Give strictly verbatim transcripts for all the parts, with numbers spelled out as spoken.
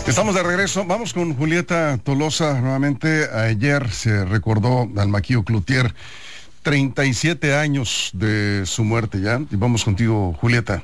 Estamos de regreso, vamos con Julieta Tolosa nuevamente. Ayer se recordó al Maquillo Cloutier, treinta y siete años de su muerte ya, y vamos contigo, Julieta.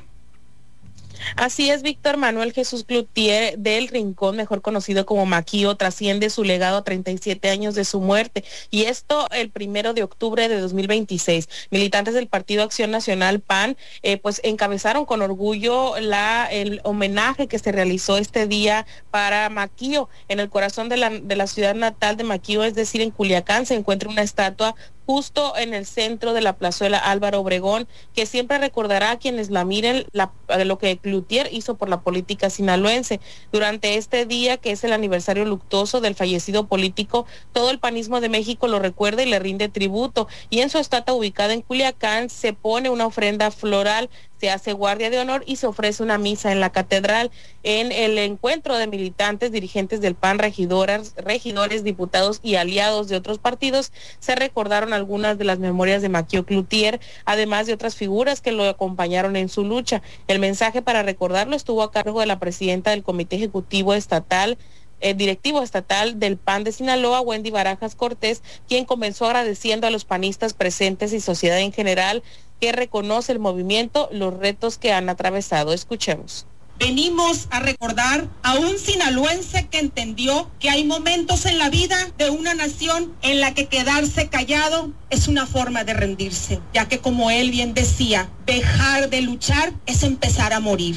Así es, Víctor Manuel Jesús Cloutier del Rincón, mejor conocido como Maquillo, trasciende su legado a treinta y siete años de su muerte, y esto el primero de octubre de dos mil veintiséis. Militantes del Partido Acción Nacional P A N eh, pues encabezaron con orgullo la, el homenaje que se realizó este día para Maquillo. En el corazón de la, de la ciudad natal de Maquillo, es decir, en Culiacán, se encuentra una estatua justo en el centro de la plazuela Álvaro Obregón, que siempre recordará a quienes la miren la, lo que Cloutier hizo por la política sinaloense. Durante este día, que es el aniversario luctuoso del fallecido político, todo el panismo de México lo recuerda y le rinde tributo, y en su estatua ubicada en Culiacán se pone una ofrenda floral, se hace guardia de honor y se ofrece una misa en la catedral. En el encuentro de militantes, dirigentes del P A N, regidoras, regidores, diputados y aliados de otros partidos, se recordaron algunas de las memorias de Maquillo Cloutier, además de otras figuras que lo acompañaron en su lucha. El mensaje para recordarlo estuvo a cargo de la presidenta del Comité Ejecutivo Estatal, el directivo estatal del P A N de Sinaloa, Wendy Barajas Cortés, quien comenzó agradeciendo a los panistas presentes y sociedad en general, que reconoce el movimiento, los retos que han atravesado. Escuchemos. Venimos a recordar a un sinaloense que entendió que hay momentos en la vida de una nación en la que quedarse callado es una forma de rendirse, ya que, como él bien decía, dejar de luchar es empezar a morir.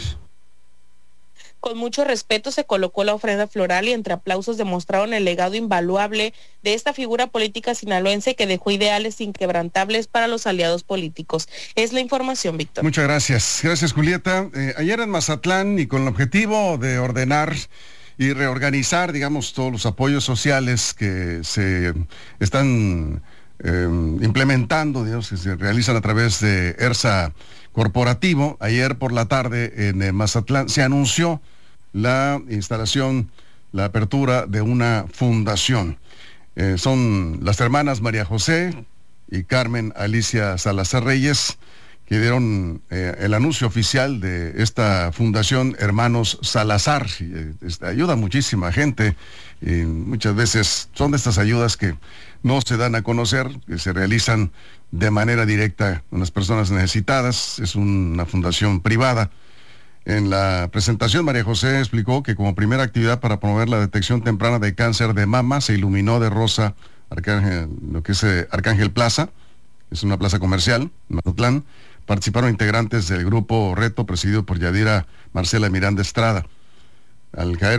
Con mucho respeto se colocó la ofrenda floral y entre aplausos demostraron el legado invaluable de esta figura política sinaloense que dejó ideales inquebrantables para los aliados políticos. Es la información, Víctor. Muchas gracias. Gracias, Julieta. Eh, ayer en Mazatlán, y con el objetivo de ordenar y reorganizar, digamos, todos los apoyos sociales que se están eh, implementando, digamos, que se realizan a través de ERSA Corporativo, ayer por la tarde en eh, Mazatlán se anunció la instalación, la apertura de una fundación. Eh, son las hermanas María José y Carmen Alicia Salazar Reyes, que dieron eh, el anuncio oficial de esta fundación Hermanos Salazar. Y, eh, esta, ayuda a muchísima gente, y muchas veces son de estas ayudas que no se dan a conocer, que se realizan de manera directa con las personas necesitadas. Es una fundación privada. En la presentación, María José explicó que como primera actividad para promover la detección temprana de cáncer de mama, se iluminó de rosa Arcángel, lo que es eh, Arcángel Plaza, es una plaza comercial, en Mazatlán. Participaron integrantes del grupo Reto, presidido por Yadira Marcela Miranda Estrada. Al caer